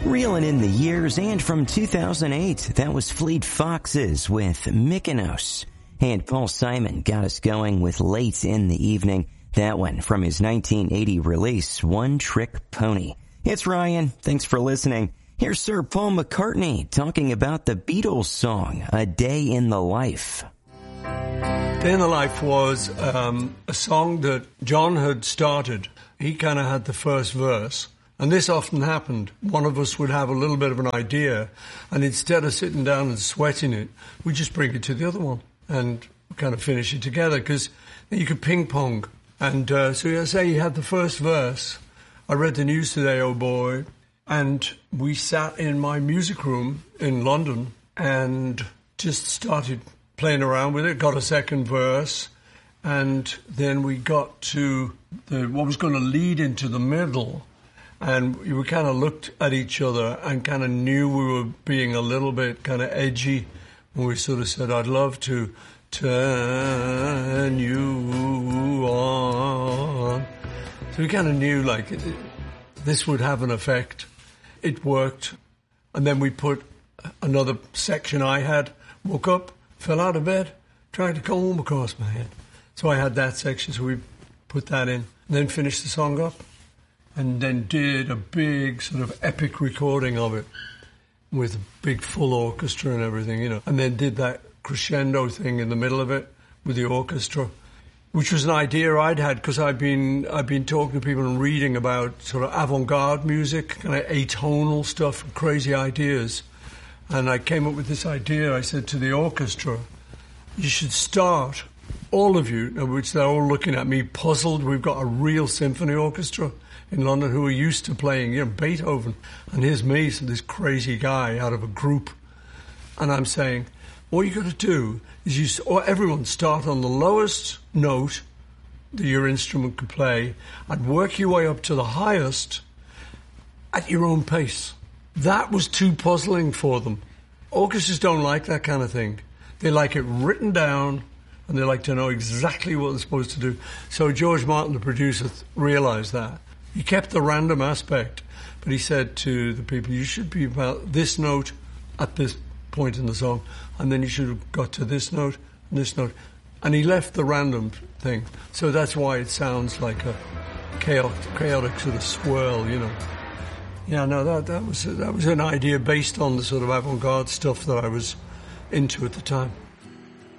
Reeling in the years, and from 2008, that was Fleet Foxes with Mykonos. And Paul Simon got us going with Late in the Evening, that one from his 1980 release, One Trick Pony. It's Ryan, thanks for listening. Here's Sir Paul McCartney talking about the Beatles song, A Day in the Life. Day in the Life was a song that John had started. He kind of had the first verse. And this often happened. One of us would have a little bit of an idea, and instead of sitting down and sweating it, we'd just bring it to the other one and kind of finish it together, because you could ping pong. And so I say you had the first verse. I read the news today, oh boy, and we sat in my music room in London and just started playing around with it, got a second verse, and then we got to what was going to lead into the middle. And we kind of looked at each other and kind of knew we were being a little bit kind of edgy. And we sort of said, I'd love to turn you on. So we kind of knew, like, this would have an effect. It worked. And then we put another section I had. Woke up, fell out of bed, tried to comb across my head. So I had that section, so we put that in. And then finished the song up. And then did a big sort of epic recording of it with a big full orchestra and everything, you know. And then did that crescendo thing in the middle of it with the orchestra, which was an idea I'd had because I've been talking to people and reading about sort of avant-garde music, kind of atonal stuff, crazy ideas. And I came up with this idea. I said to the orchestra, you should start, all of you, which they're all looking at me puzzled. We've got a real symphony orchestra in London who are used to playing, you know, Beethoven. And here's me, so this crazy guy out of a group. And I'm saying, all you got to do is everyone start on the lowest note that your instrument could play and work your way up to the highest at your own pace. That was too puzzling for them. Orchestras don't like that kind of thing. They like it written down, and they like to know exactly what they're supposed to do. So George Martin, the producer, realized that. He kept the random aspect, but he said to the people, you should be about this note at this point in the song, and then you should have got to this note and this note. And he left the random thing. So that's why it sounds like a chaotic sort of swirl, you know. Yeah, no, that was an idea based on the sort of avant-garde stuff that I was into at the time.